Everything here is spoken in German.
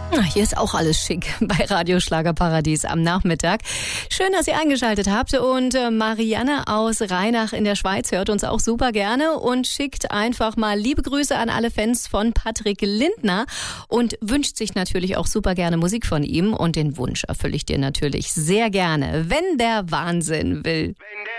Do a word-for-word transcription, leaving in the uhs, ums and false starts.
Na, hier ist auch alles schick bei Radio Schlagerparadies am Nachmittag. Schön, dass ihr eingeschaltet habt. Und äh, Marianne aus Rheinach in der Schweiz hört uns auch super gerne und schickt einfach mal liebe Grüße an alle Fans von Patrick Lindner und wünscht sich natürlich auch super gerne Musik von ihm. Und den Wunsch erfülle ich dir natürlich sehr gerne, wenn der Wahnsinn will.